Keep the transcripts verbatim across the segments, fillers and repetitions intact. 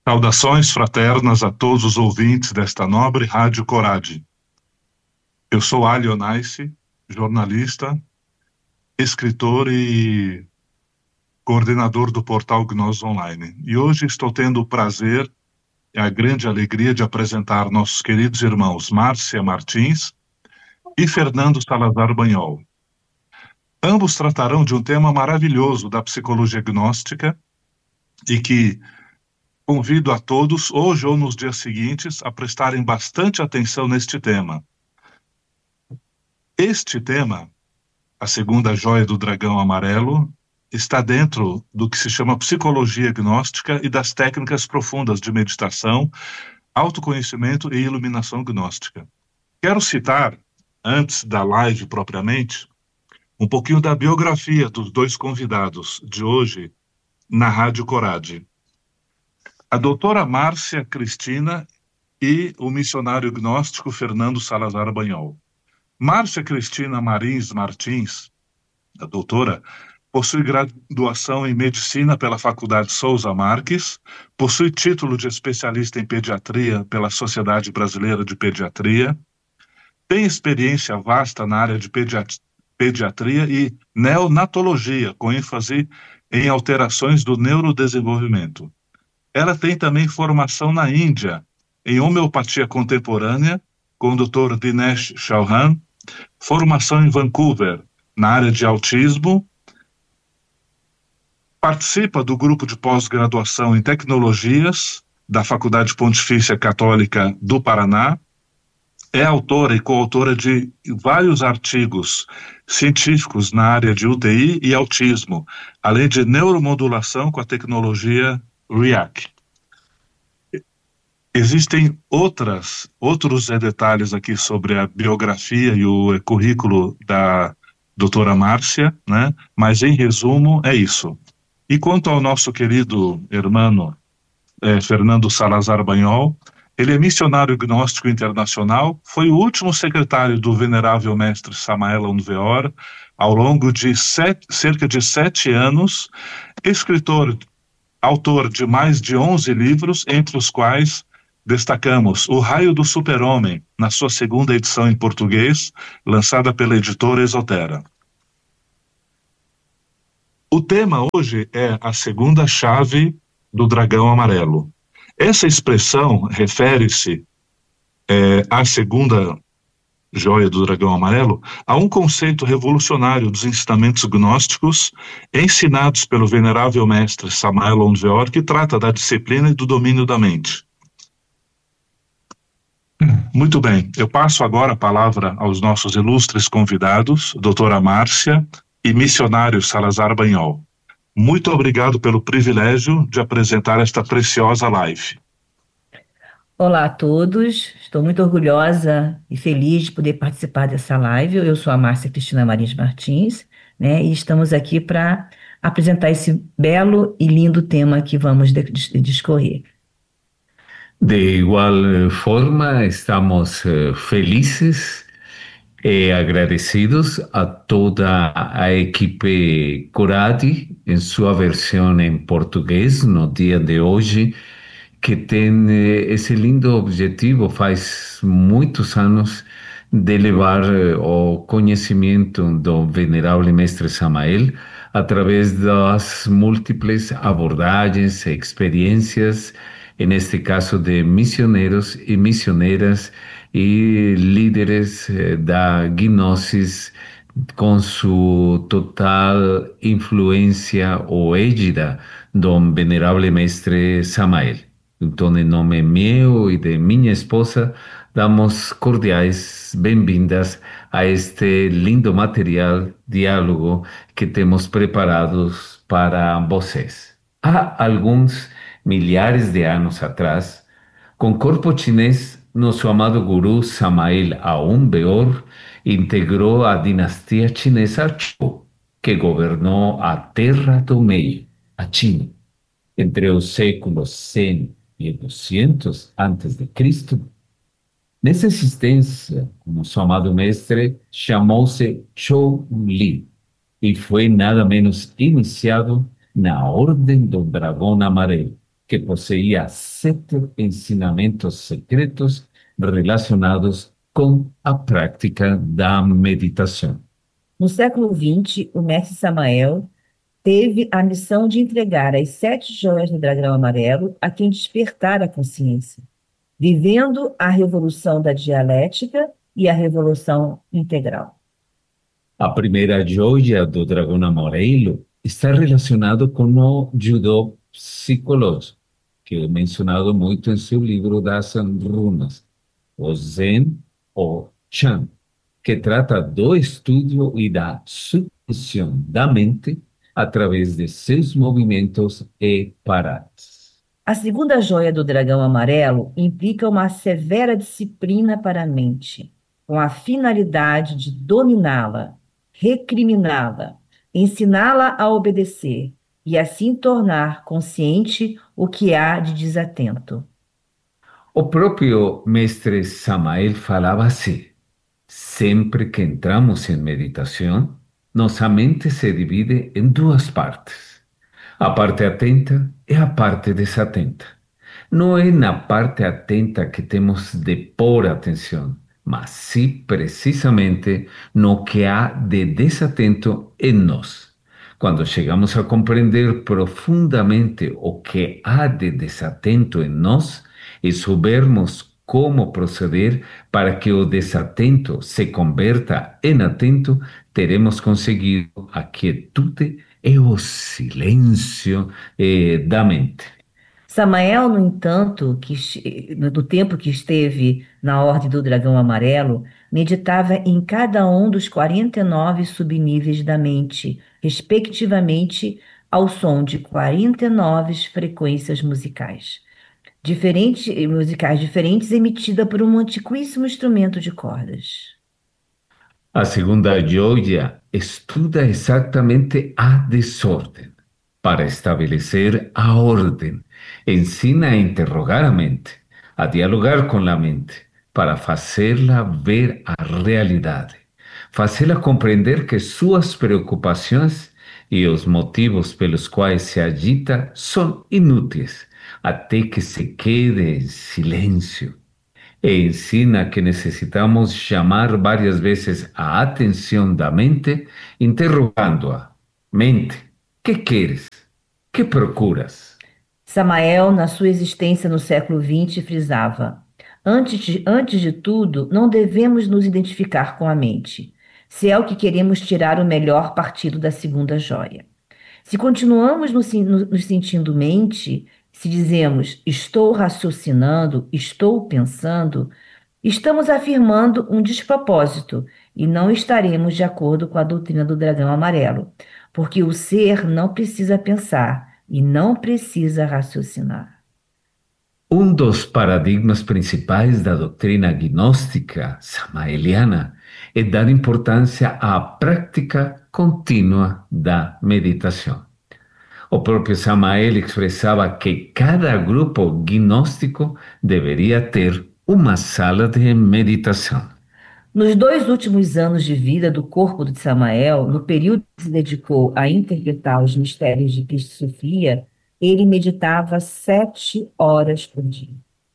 Saudações fraternas a todos os ouvintes desta nobre Rádio Corade. Eu sou Ali Onaice, jornalista, escritor e coordenador do portal Gnós Online. E hoje estou tendo o prazer e a grande alegria de apresentar nossos queridos irmãos Márcia Martins e Fernando Salazar Banhol. Ambos tratarão de um tema maravilhoso da psicologia gnóstica e que convido a todos, hoje ou nos dias seguintes, a prestarem bastante atenção neste tema. Este tema, a segunda joia do dragão amarelo, está dentro do que se chama psicologia gnóstica e das técnicas profundas de meditação, autoconhecimento e iluminação gnóstica. Quero citar, antes da live propriamente, um pouquinho da biografia dos dois convidados de hoje na Rádio Corade. A doutora Márcia Cristina e o missionário gnóstico Fernando Salazar Banhol. Márcia Cristina Marins Martins, a doutora, possui graduação em medicina pela Faculdade Souza Marques, possui título de especialista em pediatria pela Sociedade Brasileira de Pediatria, tem experiência vasta na área de pediat- pediatria e neonatologia, com ênfase em alterações do neurodesenvolvimento. Ela tem também formação na Índia, em homeopatia contemporânea, com o doutor Dinesh Chauhan, formação em Vancouver, na área de autismo, participa do grupo de pós-graduação em tecnologias da Faculdade Pontifícia Católica do Paraná, é autora e coautora de vários artigos científicos na área de U T I e autismo, além de neuromodulação com a tecnologia R I A C. Existem outras, outros detalhes aqui sobre a biografia e o currículo da doutora Márcia, né? Mas em resumo é isso. E quanto ao nosso querido irmão eh, Fernando Salazar Banhol, ele é missionário gnóstico internacional, foi o último secretário do venerável mestre Samael Aun Weor ao longo de sete, cerca de sete anos, escritor, autor de mais de onze livros, entre os quais destacamos O Raio do Super-Homem, na sua segunda edição em português, lançada pela editora Esotera. O tema hoje é a segunda chave do dragão amarelo. Essa expressão refere-se é, à segunda joia do dragão amarelo, a um conceito revolucionário dos ensinamentos gnósticos ensinados pelo venerável mestre Samael Aun Weor, que trata da disciplina e do domínio da mente. Muito bem, eu passo agora a palavra aos nossos ilustres convidados, doutora Márcia e missionário Salazar Banhol. Muito obrigado pelo privilégio de apresentar esta preciosa live. Olá a todos, estou muito orgulhosa e feliz de poder participar dessa live. Eu sou a Márcia Cristina Marins Martins, né, e estamos aqui para apresentar esse belo e lindo tema que vamos de- de- discorrer. De igual forma, estamos eh, felizes e agradecidos a toda a equipe Coradi, em sua versão em português, no dia de hoje, que tem eh, esse lindo objetivo, faz muitos anos, de levar eh, o conhecimento do venerável mestre Samael através das múltiplas abordagens e experiências, neste caso de missioneiros e missioneras e líderes eh, da gnosis, com sua total influência ou égida do venerável mestre Samael. Então, em nome meu e de minha esposa, damos cordiais bem-vindas a este lindo material, diálogo que temos preparados para vocês. Há alguns milhares de anos atrás, com corpo chinês, nosso amado guru Samael Aun Weor integrou a dinastia chinesa Zhou, que governou a Terra do Meio, a China, entre os séculos cem e duzentos antes de Cristo. Nessa existência, nosso amado mestre chamou-se Zhou Li e foi nada menos iniciado na Ordem do Dragão Amarelo, que possuía sete ensinamentos secretos relacionados com a prática da meditação. No século vinte, o mestre Samael teve a missão de entregar as sete joias do dragão amarelo a quem despertar a consciência, vivendo a revolução da dialética e a revolução integral. A primeira joia do dragão amarelo está relacionado com o judô psicológico, que é mencionado muito em seu livro das runas, o Zen ou Chan, que trata do estudo e da submissão da mente através de seus movimentos e paradas. A segunda joia do dragão amarelo implica uma severa disciplina para a mente, com a finalidade de dominá-la, recriminá-la, ensiná-la a obedecer e assim tornar consciente o que há de desatento. O próprio mestre Samael falava assim: sempre que entramos em meditação, nossa mente se divide em duas partes. A parte atenta e a parte desatenta. Não é na parte atenta que temos de pôr atenção, mas sim precisamente no que há de desatento em nós. Quando chegamos a compreender profundamente o que há de desatento em nós e soubermos como proceder para que o desatento se converta em atento, teremos conseguido a quietude e o silêncio eh, da mente. Samael, no entanto, que, do tempo que esteve na Ordem do Dragão Amarelo, meditava em cada um dos quarenta e nove subníveis da mente, respectivamente ao som de quarenta e nove frequências musicais, diferentes, musicais diferentes emitida por um antiquíssimo instrumento de cordas. A segunda joia estuda exatamente a desordem para estabelecer a ordem. Ensina a interrogar a mente, a dialogar com a mente, para fazê-la ver a realidade, fazê-la compreender que suas preocupações e os motivos pelos quais se agita são inúteis, até que se quede em silêncio. E ensina que necessitamos chamar várias vezes a atenção da mente, interrogando-a. Mente, que queres? Que procuras? Samael, na sua existência no século vinte, frisava: antes de, antes de tudo, não devemos nos identificar com a mente, se é o que queremos tirar o melhor partido da segunda joia. Se continuamos nos, nos sentindo mente, se dizemos estou raciocinando, estou pensando, estamos afirmando um despropósito e não estaremos de acordo com a doutrina do dragão amarelo, porque o ser não precisa pensar e não precisa raciocinar. Um dos paradigmas principais da doutrina gnóstica samaeliana é dar importância à prática contínua da meditação. O próprio Samael expressava que cada grupo gnóstico deveria ter uma sala de meditação. Nos dois últimos anos de vida do corpo de Samael, no período que se dedicou a interpretar os mistérios de Cristo Sofia, ele meditava sete horas por dia.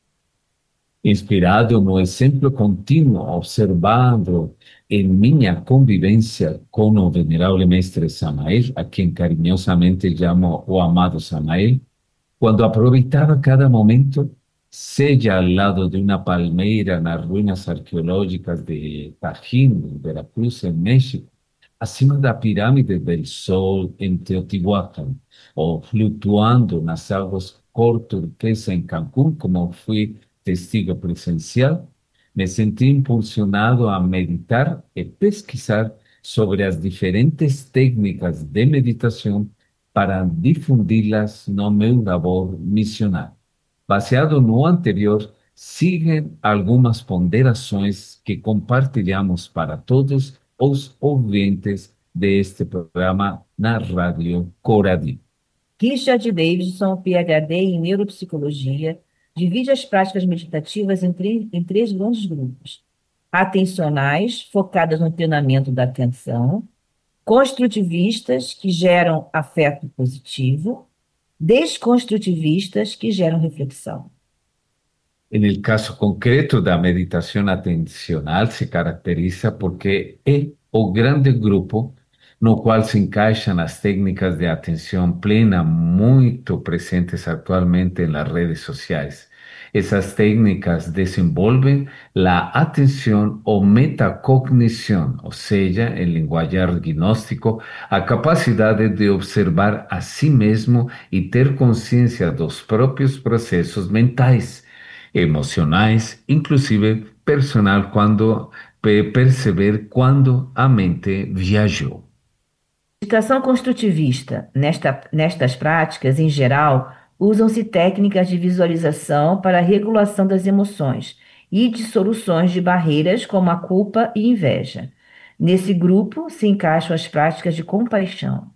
Inspirado no exemplo contínuo observado em minha convivência com o venerável mestre Samael, a quem carinhosamente chamo o amado Samael, quando aproveitava cada momento, seja ao lado de uma palmeira nas ruínas arqueológicas de Tajín, Veracruz, em México, acima da pirâmide del Sol em Teotihuacan, ou flutuando nas águas cor turquesa em Cancún, como fui testigo presencial, me senti impulsionado a meditar e pesquisar sobre as diferentes técnicas de meditação para difundi-las no meu labor missionário. Baseado no anterior, siguen algumas ponderações que compartilhamos para todos os ouvintes deste programa na Rádio Coradi. Richard Davidson, P H D em neuropsicologia, divide as práticas meditativas em, em três grandes grupos: atencionais, focadas no treinamento da atenção; construtivistas, que geram afeto positivo; desconstrutivistas que geram reflexão. En el caso concreto da meditación atencional se caracteriza porque é o grande grupo no qual se encaixam as técnicas de atenção plena muito presentes atualmente nas redes sociais. Essas técnicas desenvolvem a atenção ou metacognição, ou seja, em linguajar gnóstico, a capacidade de observar a si mesmo e ter consciência dos próprios processos mentais, emocionais, inclusive personal, quando perceber quando a mente viajou. Meditação construtivista. Nesta, nestas práticas, em geral, usam-se técnicas de visualização para a regulação das emoções e de soluções de barreiras como a culpa e inveja. Nesse grupo se encaixam as práticas de compaixão.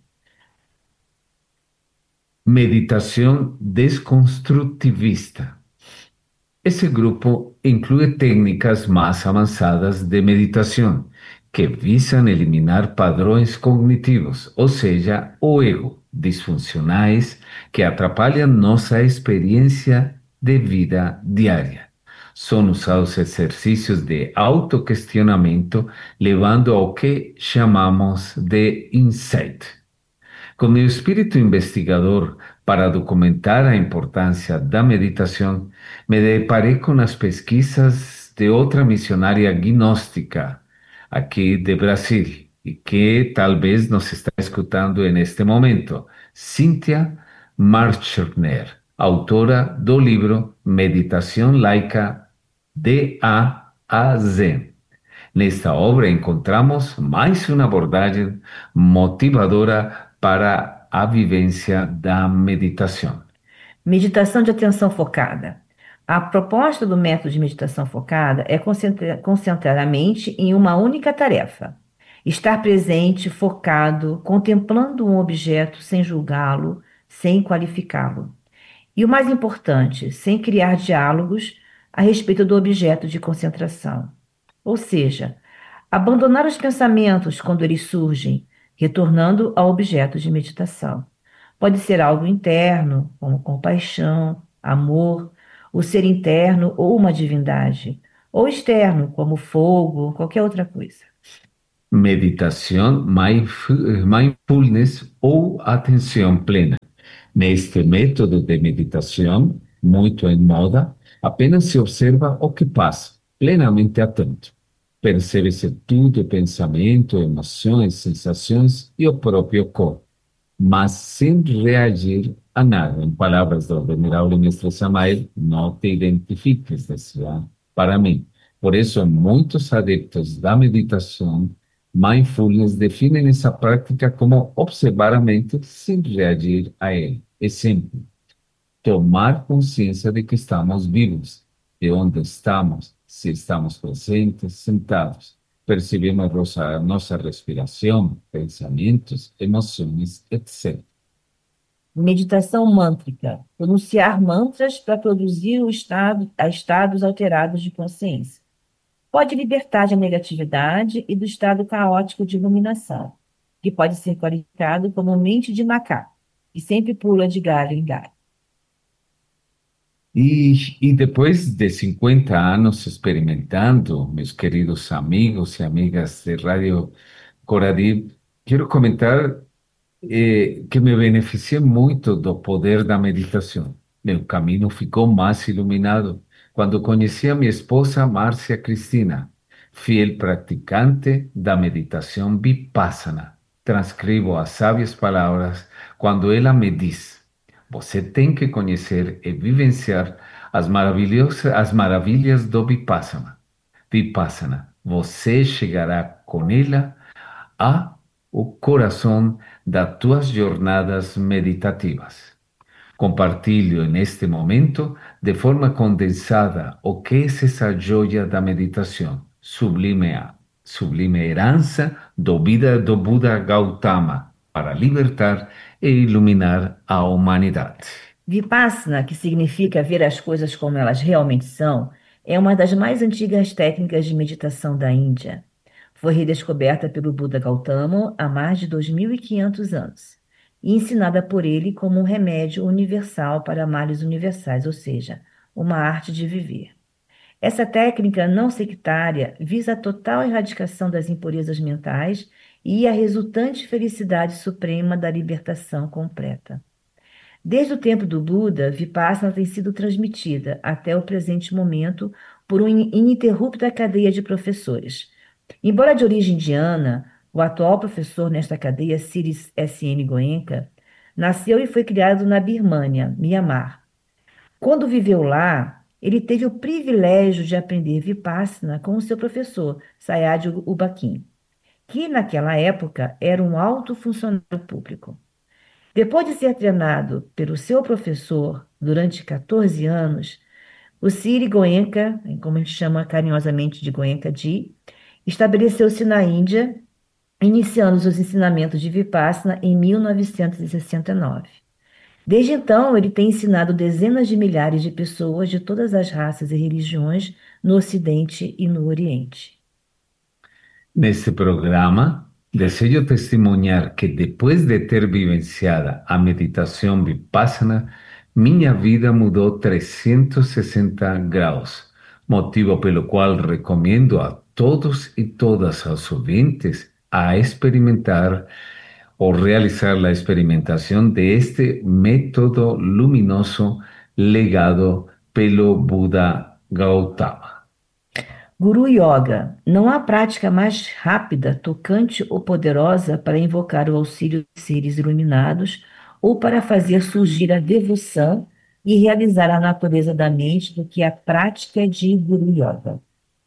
Meditação desconstrutivista. Esse grupo inclui técnicas mais avançadas de meditação, que visam eliminar padrões cognitivos, ou seja, o ego, disfuncionais, que atrapalham nossa experiência de vida diária. São usados exercícios de autoquestionamento, levando ao que chamamos de insight. Com meu espírito investigador para documentar a importância da meditação, me deparei com as pesquisas de outra missionária gnóstica aqui de Brasil e que talvez nos está escutando neste momento, Cynthia Marchner, autora do livro Meditação Laica de A a Z. Nesta obra encontramos mais uma abordagem motivadora para a vivência da meditação. Meditação de atenção focada. A proposta do método de meditação focada é concentrar, concentrar a mente em uma única tarefa. Estar presente, focado, contemplando um objeto sem julgá-lo, sem qualificá-lo. E o mais importante, sem criar diálogos a respeito do objeto de concentração. Ou seja, abandonar os pensamentos quando eles surgem, retornando ao objeto de meditação. Pode ser algo interno, como compaixão, amor, o ser interno ou uma divindade, ou externo, como fogo, qualquer outra coisa. Meditação, mindfulness ou atenção plena. Neste método de meditação, muito em moda, apenas se observa o que passa, plenamente atento. Percebe-se tudo, pensamento, emoções, sensações e o próprio corpo, mas sem reagir a nada. Em palavras do venerável mestre Samael, não te identifiques, decía para mim. Por isso, muitos adeptos da meditação mindfulness definem essa prática como observar a mente sem reagir a ela. Exemplo, tomar consciência de que estamos vivos, de onde estamos, se estamos presentes, sentados. Percebemos nossa, nossa respiração, pensamentos, emoções, etcétera. Meditação mântrica. Pronunciar mantras para produzir o estado, a estados alterados de consciência. Pode libertar da negatividade e do estado caótico de iluminação, que pode ser qualificado como mente de macaco, e sempre pula de galho em galho. E, e depois de cinquenta anos experimentando, meus queridos amigos e amigas de Rádio Coradi, quero comentar eh, que me beneficiei muito do poder da meditação. Meu caminho ficou mais iluminado quando conheci a minha esposa Márcia Cristina, fiel praticante da meditação Vipassana. Transcrevo as sábias palavras quando ela me diz: você tem que conhecer e vivenciar as maravilhosas, as maravilhas do Vipassana. Vipassana, você chegará com ela ao coração das tuas jornadas meditativas. Compartilho neste momento, de forma condensada, o que é essa joia da meditação, sublime, sublime herança do vida do Buda Gautama, para libertar e iluminar a humanidade. Vipassana, que significa ver as coisas como elas realmente são, é uma das mais antigas técnicas de meditação da Índia. Foi redescoberta pelo Buda Gautama há mais de dois mil e quinhentos anos. e ensinada por ele como um remédio universal para males universais, ou seja, uma arte de viver. Essa técnica não sectária visa a total erradicação das impurezas mentais e a resultante felicidade suprema da libertação completa. Desde o tempo do Buda, Vipassana tem sido transmitida até o presente momento por uma ininterrupta cadeia de professores. Embora de origem indiana, o atual professor nesta cadeia, Siri S N Goenka, nasceu e foi criado na Birmânia, Mianmar. Quando viveu lá, ele teve o privilégio de aprender Vipassana com o seu professor, Sayadaw U Bakin, que naquela época era um alto funcionário público. Depois de ser treinado pelo seu professor durante quatorze anos, o Siri Goenka, como a gente chama carinhosamente de Goenka-ji, estabeleceu-se na Índia, iniciando seus ensinamentos de Vipassana em mil novecentos e sessenta e nove. Desde então, ele tem ensinado dezenas de milhares de pessoas de todas as raças e religiões no Ocidente e no Oriente. Neste programa, desejo testemunhar que depois de ter vivenciado a meditação Vipassana, minha vida mudou trezentos e sessenta graus, motivo pelo qual recomendo a todos e todas os ouvintes a experimentar ou realizar a experimentação deste método luminoso legado pelo Buda Gautama. Guru Yoga. Não há prática mais rápida, tocante ou poderosa para invocar o auxílio de seres iluminados ou para fazer surgir a devoção e realizar a natureza da mente do que a prática de Guru Yoga.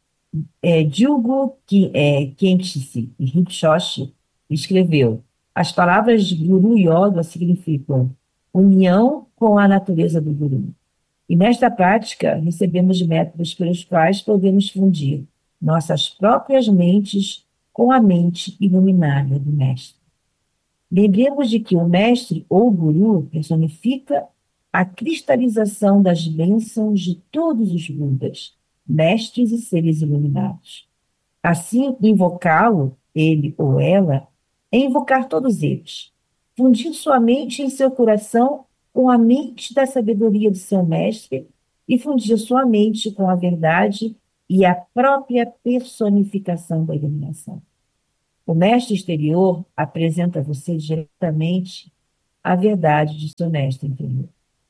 É, Dilgo é, Khyentse Rinpoche escreveu: as palavras de Guru Yoga significam união com a natureza do Guru. E nesta prática, recebemos métodos pelos quais podemos fundir nossas próprias mentes com a mente iluminada do Mestre. Lembremos de que o Mestre ou Guru personifica a cristalização das bênçãos de todos os Budas, mestres e seres iluminados. Assim, invocá-lo, ele ou ela, é invocar todos eles, fundir sua mente em seu coração com a mente da sabedoria do seu mestre e fundir sua mente com a verdade e a própria personificação da iluminação. O mestre exterior apresenta a você diretamente a verdade de seu mestre interior.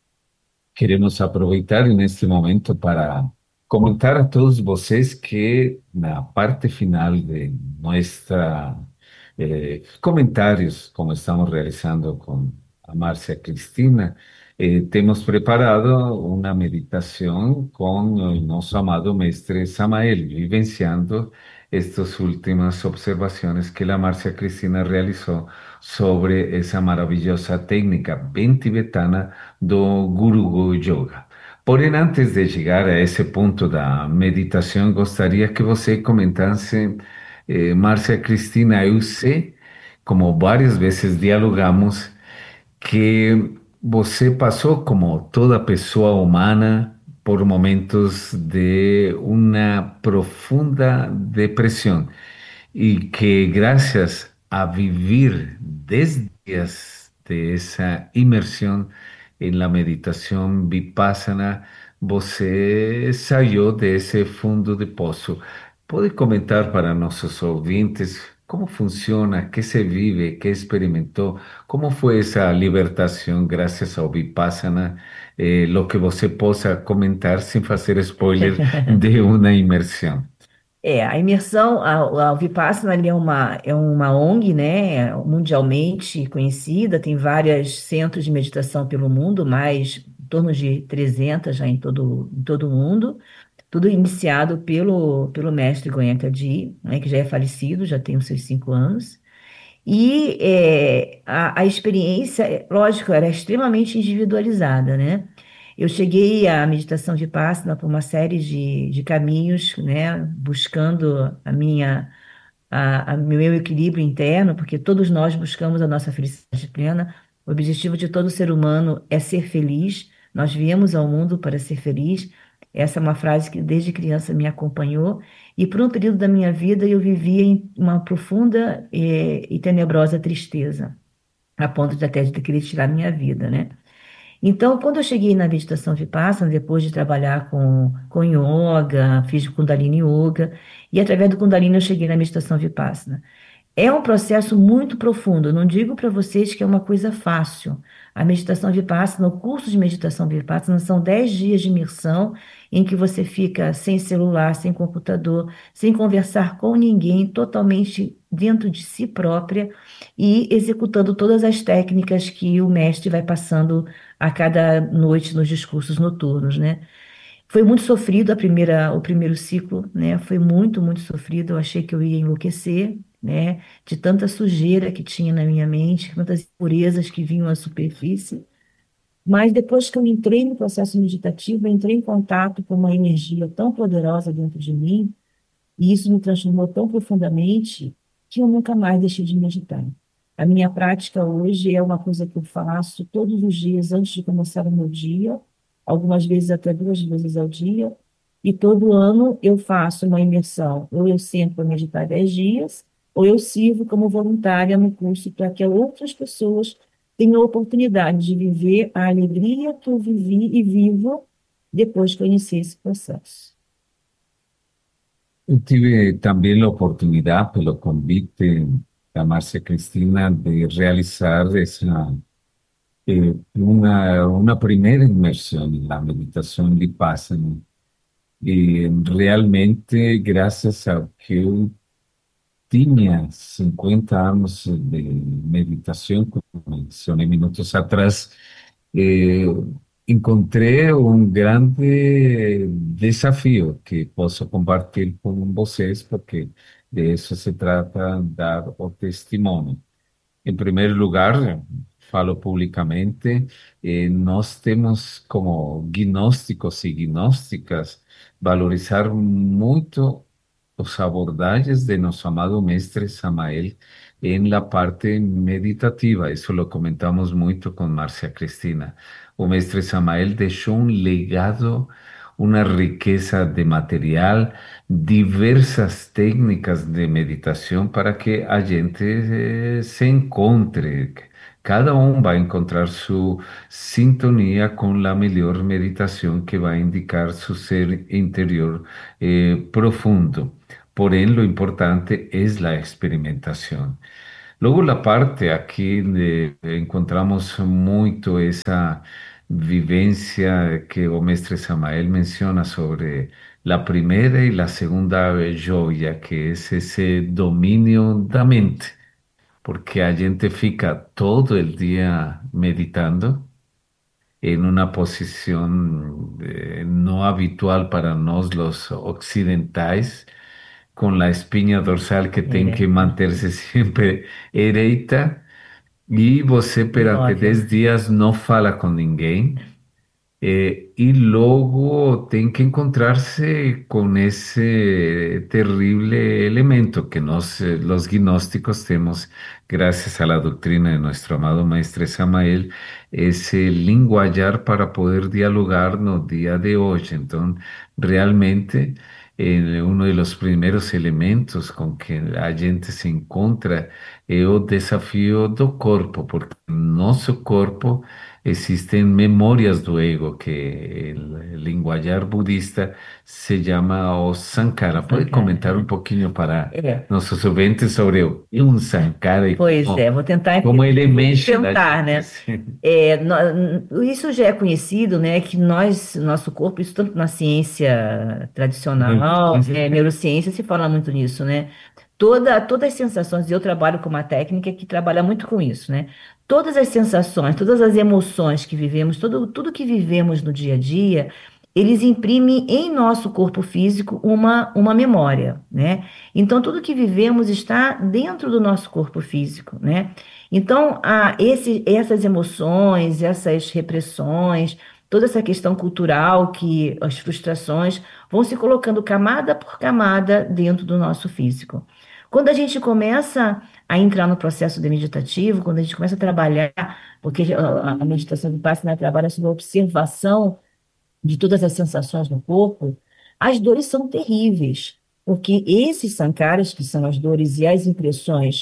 Queremos aproveitar neste momento para comentar a todos vocês que na parte final de nossa eh, comentários, como estamos realizando com a Márcia Cristina, eh, temos preparado uma meditação com o nosso amado mestre Samael, vivenciando estas últimas observações que a Márcia Cristina realizou sobre essa maravilhosa técnica bem tibetana do Guru Yoga. Porém, antes de chegar a esse ponto da meditação, gostaria que você comentasse, eh, Márcia Cristina, eu sei, como várias vezes dialogamos, que você passou, como toda pessoa humana, por momentos de uma profunda depressão e que graças a viver dez dias de essa imersão em la meditação Vipassana, você saiu desse fundo de poço. Pode comentar para nossos ouvintes como funciona, que se vive, que experimentou, como foi essa libertação graças ao Vipassana, eh, lo que você possa comentar sem fazer spoiler de uma imersão. É, a imersão, a, a Vipassana ali é uma, é uma O N G, né, mundialmente conhecida, tem vários centros de meditação pelo mundo, mais em torno de trezentos já em todo, em todo o mundo, tudo iniciado pelo, pelo mestre Goenka-ji, né, que já é falecido, já tem os seus cinco anos, e é, a, a experiência, lógico, era extremamente individualizada, né? Eu cheguei à meditação Vipassana por uma série de, de caminhos, né, buscando a minha, a, a meu equilíbrio interno, porque todos nós buscamos a nossa felicidade plena. O objetivo de todo ser humano é ser feliz. Nós viemos ao mundo para ser feliz. Essa é uma frase que desde criança me acompanhou. E por um período da minha vida eu vivia em uma profunda eh, e tenebrosa tristeza. a ponto de até de querer tirar a minha vida, né? Então, quando eu cheguei na meditação Vipassana, depois de trabalhar com, com yoga, fiz Kundalini Yoga, e através do Kundalini eu cheguei na meditação Vipassana. É um processo muito profundo. Eu não digo para vocês que é uma coisa fácil. A meditação Vipassana, o curso de meditação Vipassana, são dez dias de imersão em que você fica sem celular, sem computador, sem conversar com ninguém, totalmente dentro de si própria e executando todas as técnicas que o mestre vai passando a cada noite nos discursos noturnos, né? Foi muito sofrido a primeira, o primeiro ciclo, né? Foi muito, muito sofrido. Eu achei que eu ia enlouquecer, né? De tanta sujeira que tinha na minha mente, tantas impurezas que vinham à superfície. Mas depois que eu entrei no processo meditativo, eu entrei em contato com uma energia tão poderosa dentro de mim, e isso me transformou tão profundamente que eu nunca mais deixei de meditar. A minha prática hoje é uma coisa que eu faço todos os dias antes de começar o meu dia, algumas vezes até duas vezes ao dia, e todo ano eu faço uma imersão. Ou eu sento para meditar dez dias, ou eu sirvo como voluntária no curso para que outras pessoas tenham a oportunidade de viver a alegria que eu vivi e vivo depois que eu iniciei esse processo. Yo tuve también la oportunidad, por lo convite a Marcia Cristina, de realizar esa, eh, una, una primera inmersión en la meditación Vipassana. Y realmente, gracias a que yo tenía cincuenta años de meditación, como mencioné minutos atrás, eh, encontré un grande desafío que puedo compartir con ustedes, porque de eso se trata, dar o testimonio. Em primeiro lugar, falo publicamente, eh, nós temos como gnósticos e gnósticas valorizar muito os abordagens de nosso amado mestre Samael em la parte meditativa. Isso lo comentamos muito com Márcia Cristina. O mestre Samael deixou um legado, uma riqueza de material, diversas técnicas de meditação para que a gente eh, se encontre. Cada um vai encontrar sua sintonia com a melhor meditação que vai indicar seu ser interior eh, profundo. Porém, lo importante é a experimentação. Luego la parte aquí de- encontramos mucho esa vivencia que o mestre Samael menciona sobre la primera y la segunda joya, que es ese dominio da mente, porque a gente fica todo el día meditando en una posición eh, no habitual para nos los occidentales, con la espinha dorsal que tem que Direto. manter-se sempre ereita, e você perante Imóvel. dez dias não fala com ninguém, eh, e logo tem que encontrar-se com esse terrível elemento que nós, eh, os gnósticos, temos, graças à doutrina de nosso amado Mestre Samael, esse linguajar para poder dialogar no dia de hoje. Então, realmente, eh, uno de los primeros elementos com que a gente se encontra é o desafio do corpo, porque no nosso corpo existem memórias do ego, que el linguajar budista se llama o Sankara. Pode Sankara, comentar um é. pouquinho para É. nossos ouvintes sobre o que é um Sankara e Pois como, é, vou tentar como ele mexe na tentar, né? gente? É, nó- isso já é conhecido, né? Que nós, nosso corpo, isso tanto na ciência tradicional, é, neurociência, se fala muito nisso, né? Toda, todas as sensações, eu trabalho com uma técnica que trabalha muito com isso, né? Todas as sensações, todas as emoções que vivemos, todo, tudo que vivemos no dia a dia, eles imprimem em nosso corpo físico uma, uma memória, né? Então, tudo que vivemos está dentro do nosso corpo físico, né? Então, a, esse, essas emoções, essas repressões, toda essa questão cultural, que as frustrações vão se colocando camada por camada dentro do nosso físico. Quando a gente começa a entrar no processo de meditativo, quando a gente começa a trabalhar, porque a, a meditação Vipassana trabalha sobre a observação de todas as sensações no corpo, as dores são terríveis, porque esses sankaras, que são as dores e as impressões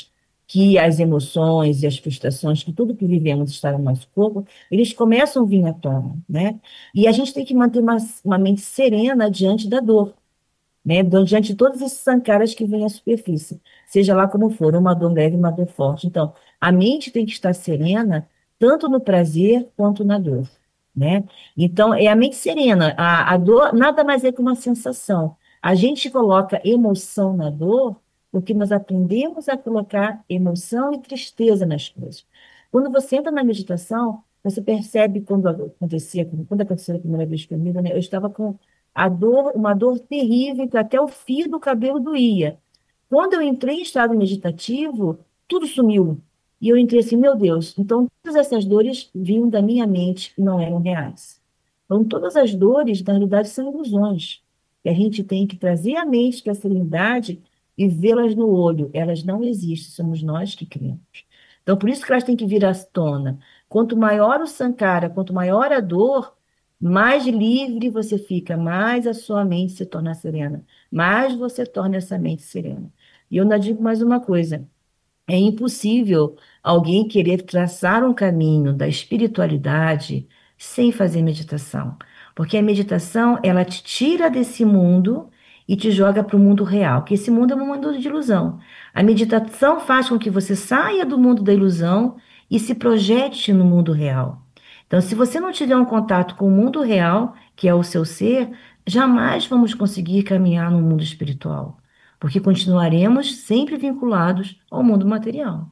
que as emoções e as frustrações, que tudo que vivemos está no nosso corpo, eles começam a vir à tona, né? E a gente tem que manter uma, uma mente serena diante da dor, né? Diante de todos esses sankaras que vêm à superfície, seja lá como for, uma dor leve, uma dor forte. Então, a mente tem que estar serena, tanto no prazer quanto na dor, né? Então, é a mente serena. A, a dor nada mais é que uma sensação. A gente coloca emoção na dor porque nós aprendemos a colocar emoção e tristeza nas coisas. Quando você entra na meditação, você percebe quando acontecia, quando aconteceu a primeira vez comigo, né? Eu estava com a dor, uma dor terrível, que até o fio do cabelo doía. Quando eu entrei em estado meditativo, tudo sumiu. E eu entrei assim, meu Deus, então todas essas dores vinham da minha mente e não eram reais. Então todas as dores, na realidade, são ilusões. E a gente tem que trazer a mente para a serenidade e vê-las no olho. Elas não existem, somos nós que criamos. Então por isso que elas têm que vir à tona. Quanto maior o sankara, quanto maior a dor, mais livre você fica, mais a sua mente se torna serena, mais você torna essa mente serena. E eu ainda digo mais uma coisa: é impossível alguém querer traçar um caminho da espiritualidade sem fazer meditação, porque a meditação ela te tira desse mundo e te joga para o mundo real, que esse mundo é um mundo de ilusão. A meditação faz com que você saia do mundo da ilusão e se projete no mundo real. Então, se você não tiver um contato com o mundo real, que é o seu ser, jamais vamos conseguir caminhar no mundo espiritual, porque continuaremos sempre vinculados ao mundo material.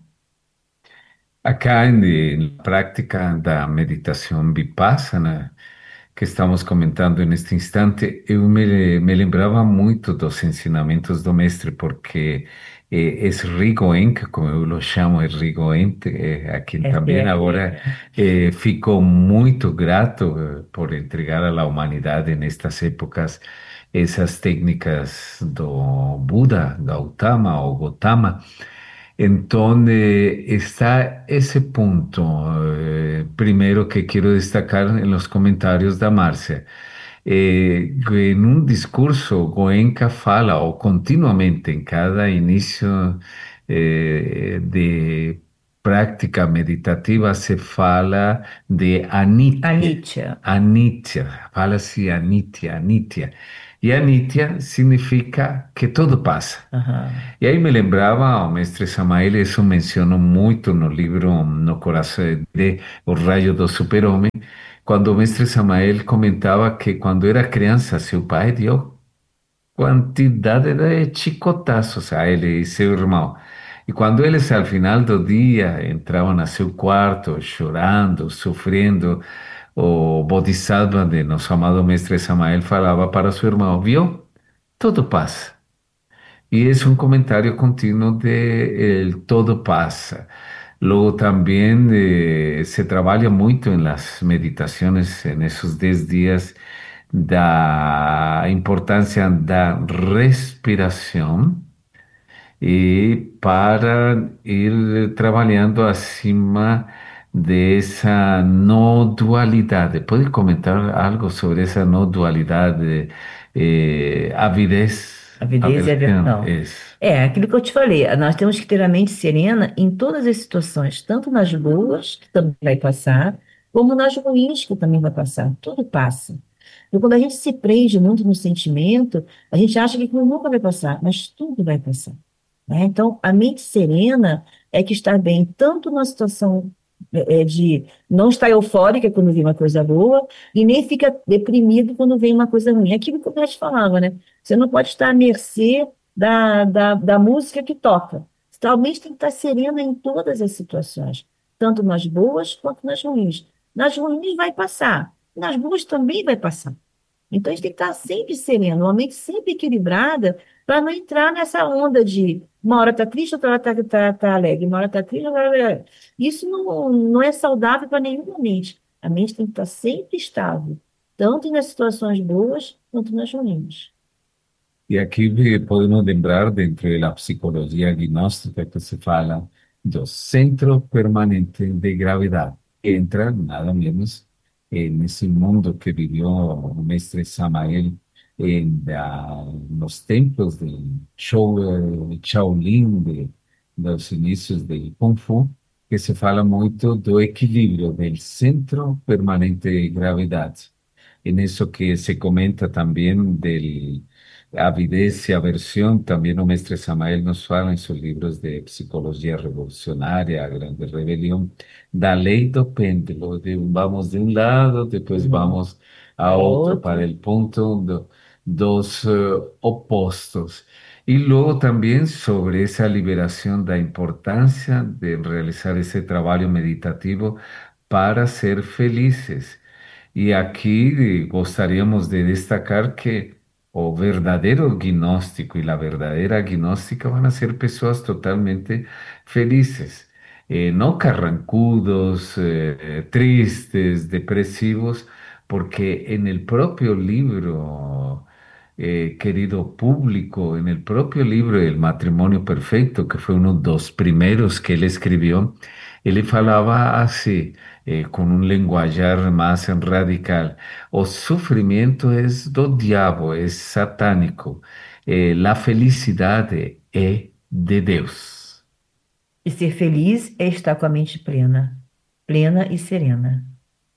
Acá en, en la práctica da meditación vipassana que estamos comentando neste instante, eu me, me lembrava muito dos ensinamentos do mestre, porque eh, esse Rigoenka, como eu o chamo, é Rigoente, eh, a quem É também certo. agora eh, ficou muito grato eh, por entregar à humanidade nestas épocas essas técnicas do Buda, Gautama ou Gotama. Entonces está ese punto, eh, primero que quiero destacar en los comentarios de Marcia. Eh, que en un discurso Goenka fala, o continuamente en cada inicio eh, de práctica meditativa se fala de anitya, Anitya. anitya, fala-se anitya, anitya. E anitya significa que todo passa. Aham. E aí me lembrava o mestre Samael, isso menciono muito no livro No Coração de O Raio do Super-Homem, quando o mestre Samael comentava que quando era criança, seu pai deu quantidade de chicotaços a ele e seu irmão. E quando eles, ao final do dia, entravam a seu quarto, chorando, sofrendo, o Bodhisattva de nosso amado mestre Samael falava para seu irmão, viu? Tudo passa. Y es un comentario continuo de el todo pasa. Luego también eh, se trabaja mucho en las meditaciones, en esos diez días, da importancia da respiración y para ir trabajando acima de esa no dualidad. ¿Puede comentar algo sobre esa no dualidad de eh, avidez? Avidez e Aversión, aversão. es. É, aquilo que eu te falei, nós temos que ter a mente serena em todas as situações, tanto nas boas, que também vai passar, como nas ruins, que também vai passar. Tudo passa. E quando a gente se prende muito no sentimento, a gente acha que aquilo nunca vai passar, mas tudo vai passar, né? Então, a mente serena é que está bem tanto na situação é, de não estar eufórica quando vem uma coisa boa, e nem fica deprimido quando vem uma coisa ruim. É aquilo que o Mestre falava, né? Você não pode estar à mercê da, da, da música que toca. Você realmente tem que estar serena em todas as situações, tanto nas boas quanto nas ruins. Nas ruins vai passar, nas boas também vai passar. Então, a gente tem que estar sempre sereno, uma mente sempre equilibrada, para não entrar nessa onda de uma hora está triste, outra hora está tá, tá tá alegre, uma hora está triste, outra hora... tá- Isso não, não é saudável para nenhuma mente. A mente tem que estar sempre estável, tanto nas situações boas quanto nas ruins. Y aquí eh, podemos lembrar dentro de la psicología gnóstica que se fala do centro permanente de gravedad. Entra nada menos en ese mundo que vivió el mestre Samael en la- los templos de Shao- eh, Shaolin, de dos inícios do Kung Fu, que se fala muito do equilíbrio, do centro permanente de gravidade. En eso que se comenta también de avidez y aversión, también o mestre Samael nos fala en sus libros de psicología revolucionaria, Grande Rebelión, da ley do péndulo, de un- vamos de un lado, después Uhum. vamos a Para otro, para outro. el punto do- dos eh, opostos. Y luego también sobre esa liberación, da importancia de realizar ese trabajo meditativo para ser felices. Y aquí eh, gostaríamos de destacar que o verdadero gnóstico y la verdadera gnóstica van a ser personas totalmente felices, eh, no carrancudos, eh, eh, tristes, depresivos, porque en el propio libro, eh, querido público, en el propio libro El matrimonio perfecto, que fue uno de los primeros que él escribió, él falaba así, eh, con un lenguajar más radical. O sufrimiento es do diabo, es satánico. Eh, la felicidad é de Deus. E ser feliz é estar com a mente plena, plena e serena.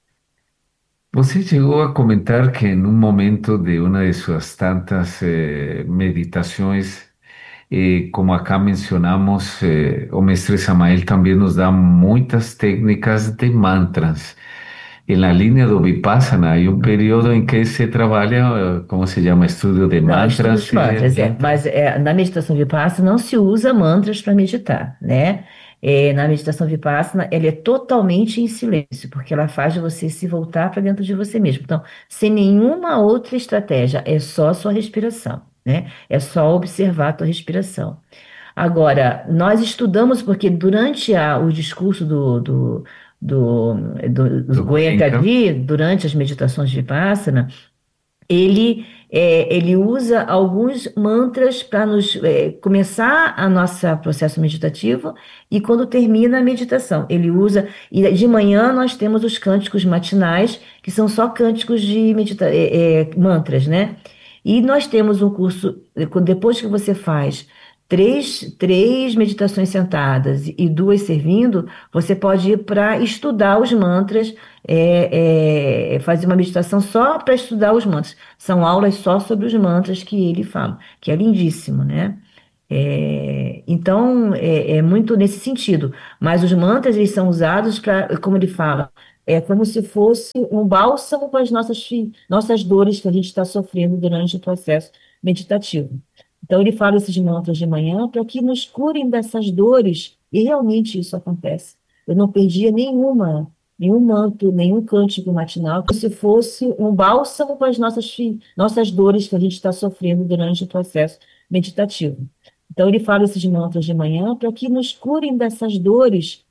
Você chegou a comentar que em um momento de uma de suas tantas eh, meditações, eh, como acá mencionamos, eh, o mestre Samael também nos dá muitas técnicas de mantras. En la línea do Vipassana hay un periodo en que se trabaja, eh, ¿cómo se llama? Estudio de Não, estudo de mantras y de mantras, é, tantra. mas é, na meditação Vipassana não se usa mantras para meditar, né? É, na meditação Vipassana, ela é totalmente em silêncio, porque ela faz você se voltar para dentro de você mesmo. Então, sem nenhuma outra estratégia, é só a sua respiração, né? É só observar a tua respiração. Agora, nós estudamos porque durante a- o discurso do, do, do, do, do Do Goenka. Goenka, durante as meditações de Vipassana, ele, é, ele usa alguns mantras para nos é, começar a nossa processo meditativo e quando termina a meditação. Ele usa, e de manhã nós temos os cânticos matinais, que são só cânticos de medita é, é, mantras, né? E nós temos um curso, é, depois que você faz três, três meditações sentadas e duas servindo, você pode ir para estudar os mantras, é, é, fazer uma meditação só para estudar os mantras. São aulas só sobre os mantras que ele fala, que é lindíssimo, né? É, então, é, é muito nesse sentido. Mas os mantras, eles são usados para, como ele fala, é como se fosse um bálsamo para as nossas, fi- nossas dores que a gente está sofrendo durante o processo meditativo. Então, ele fala esses mantras de manhã para que nos curem dessas dores, e realmente isso acontece. Eu não perdia nenhuma, nenhum manto, nenhum cântico matinal, como se fosse um bálsamo para as nossas, fi- nossas dores que a gente está sofrendo durante o processo meditativo. Então, ele fala esses mantras de manhã para que nos curem dessas dores,